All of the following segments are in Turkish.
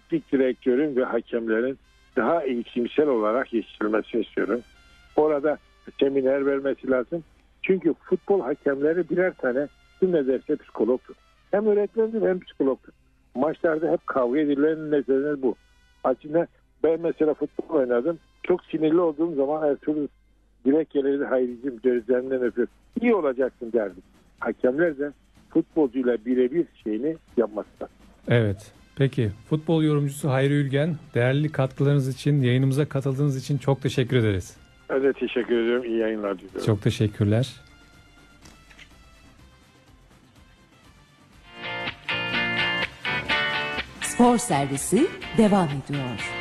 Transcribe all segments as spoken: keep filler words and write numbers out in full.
teknik direktörün ve hakemlerin daha eğitimsel olarak yetiştirilmesini istiyorum. Orada seminer vermesi lazım. Çünkü futbol hakemleri birer tane tüm nedense psikologtur. Hem öğretmendir hem psikologtur. Maçlarda hep kavga edilen nedeni bu. Aslında ben mesela futbol oynadım. Çok sinirli olduğum zaman Ertuğrul direkt gelirdi, Hayricim gözlerinden öpüp iyi olacaksın derdi. Hakemler de futbolcuyla birebir şeyini yapmazlar. Evet. Peki futbol yorumcusu Hayri Ülgen, değerli katkılarınız için, yayınımıza katıldığınız için çok teşekkür ederiz. Ben de teşekkür ediyorum. İyi yayınlar diliyorum. Çok teşekkürler. Spor servisi devam ediyor.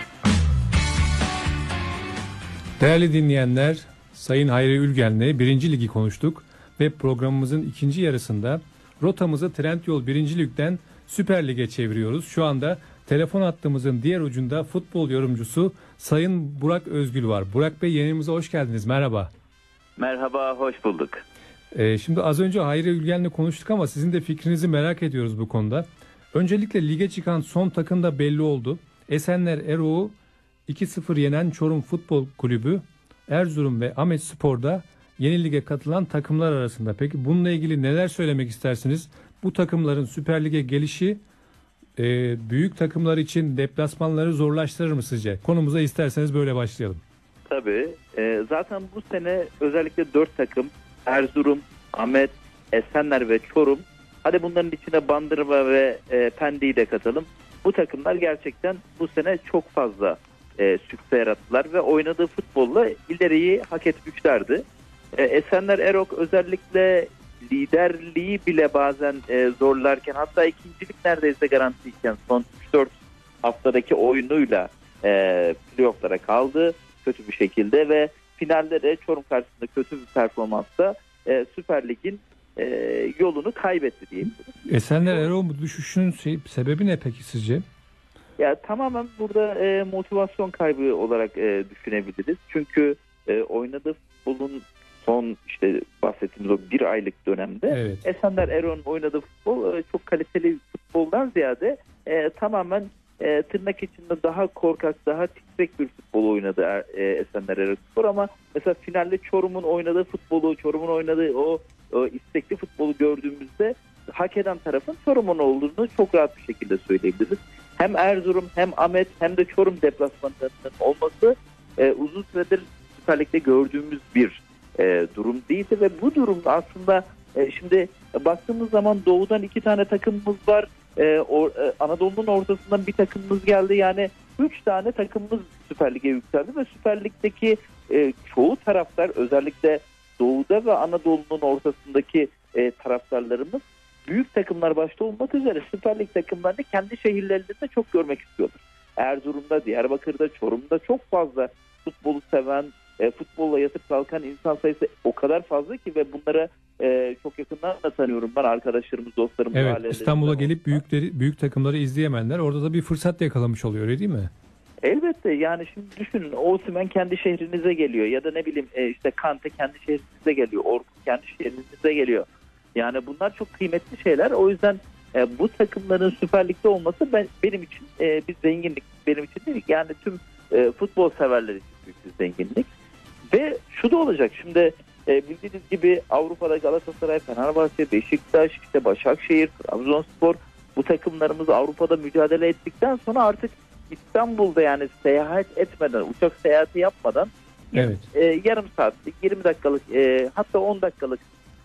Değerli dinleyenler, Sayın Hayri Ülgen'le birinci Ligi konuştuk ve programımızın ikinci yarısında rotamızı Trendyol birinci Lig'den Süper Lig'e çeviriyoruz. Şu anda telefon hattımızın diğer ucunda futbol yorumcusu Sayın Burak Özgül var. Burak Bey, yayınımıza hoş geldiniz. Merhaba. Merhaba, hoş bulduk. Ee, şimdi az önce Hayri Ülgen'le konuştuk ama sizin de fikrinizi merak ediyoruz bu konuda. Öncelikle lige çıkan son takım da belli oldu. Esenler Erok'u iki sıfır yenen Çorum Futbol Kulübü, Erzurum ve Ahmetspor'da yeni lige katılan takımlar arasında. Peki bununla ilgili neler söylemek istersiniz? Bu takımların Süper Lig'e gelişi e, büyük takımlar için deplasmanları zorlaştırır mı sizce? Konumuza isterseniz böyle başlayalım. Tabii. E, zaten bu sene özellikle dört takım, Erzurum, Ahmet, Esenler ve Çorum. Hadi bunların içine Bandırma ve e, Pendik'i de katalım. Bu takımlar gerçekten bu sene çok fazla e, sükse yarattılar ve oynadığı futbolla ileriyi hak etmişlerdi. E, Esenler Erok özellikle liderliği bile bazen e, zorlarken, hatta ikincilik neredeyse garantiyken son üç dört haftadaki oyunuyla e, playoff'lara kaldı kötü bir şekilde ve finalde de Çorum karşısında kötü bir performansla e, Süper Lig'in e, yolunu kaybetti diyebiliriz. Esenler Erok'un bu düşüşünün sebebi ne peki sizce? Ya tamamen burada e, motivasyon kaybı olarak e, düşünebiliriz. Çünkü e, oynadığı futbolun son işte bahsettiğimiz o bir aylık dönemde evet. Esenler Erok'un oynadığı futbol e, çok kaliteli futboldan ziyade e, tamamen e, tırnak içinde daha korkak, daha titrek bir futbol oynadı er, e, Esenler Erokspor, ama mesela finalde Çorum'un oynadığı futbolu, Çorum'un oynadığı o, o istekli futbolu gördüğümüzde hak eden tarafın Çorum'un olduğunu çok rahat bir şekilde söyleyebiliriz. Hem Erzurum hem Ahmet hem de Çorum deplasmanlarının olması e, uzun süredir Süper Lig'de gördüğümüz bir e, durum değildi ve bu durumda aslında e, şimdi baktığımız zaman doğudan iki tane takımımız var. E, or, e, Anadolu'nun ortasından bir takımımız geldi. Yani üç tane takımımız Süper Lig'e yükseldi ve Süper Lig'deki e, çoğu taraftar, özellikle doğuda ve Anadolu'nun ortasındaki e, taraftarlarımız büyük takımlar başta olmak üzere Süper Lig takımlarını kendi şehirlerinde çok görmek istiyorlar. Erzurum'da, Diyarbakır'da, Çorum'da çok fazla futbolu seven, e, futbolla yatıp kalkan insan sayısı o kadar fazla ki ve bunlara e, çok yakından da tanıyorum ben, arkadaşlarımız, dostlarımız. Evet, İstanbul'a gelip büyükleri, büyük takımları izleyemeyenler orada da bir fırsat yakalamış oluyor, öyle değil mi? Elbette, yani şimdi düşünün, Osimhen kendi şehrinize geliyor ya da ne bileyim e, işte Kante kendi şehrinize geliyor, Orkun kendi şehrinize geliyor. Yani bunlar çok kıymetli şeyler. O yüzden e, bu takımların Süper Lig'de olması ben, benim için e, bir zenginlik. Benim için değil, yani tüm e, futbol severler için büyük bir zenginlik. Ve şu da olacak. Şimdi e, bildiğiniz gibi Avrupa'da Galatasaray, Fenerbahçe, Beşiktaş, işte Başakşehir, Trabzonspor, bu takımlarımız Avrupa'da mücadele ettikten sonra artık İstanbul'da, yani seyahat etmeden, uçak seyahati yapmadan evet. e, yarım saatlik, yirmi dakikalık e, hatta on dakikalık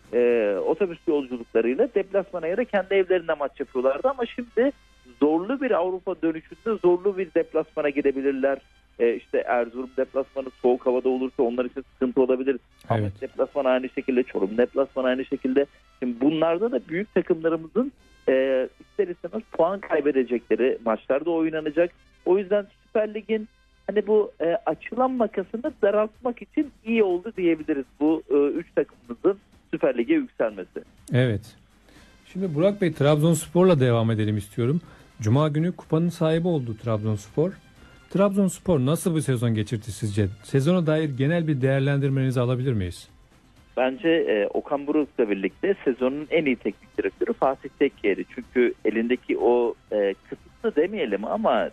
e, otobüs yolculuklarıyla deplasmana ya da kendi evlerinde maç yapıyorlardı, ama şimdi zorlu bir Avrupa dönüşünde zorlu bir deplasmana gidebilirler. E, işte Erzurum deplasmanı soğuk havada olursa onlar için sıkıntı olabilir. Evet. Ahmet deplasmanı aynı şekilde, Çorum deplasmanı aynı şekilde. Şimdi bunlarda da büyük takımlarımızın e, ister istemez puan kaybedecekleri maçlarda oynanacak. O yüzden Süper Lig'in hani bu e, açılan makasını daraltmak için iyi oldu diyebiliriz bu e, üç takımımızın Süper Lig'e yükselmesi. Evet. Şimdi Burak Bey, Trabzonspor'la devam edelim istiyorum. Cuma günü kupanın sahibi oldu Trabzonspor. Trabzonspor nasıl bir sezon geçirdi sizce? Sezona dair genel bir değerlendirmenizi alabilir miyiz? Bence e, Okan Buruk'la birlikte sezonun en iyi teknik direktörü Fatih Tekkeri. Çünkü elindeki o e, kısıtlı demeyelim ama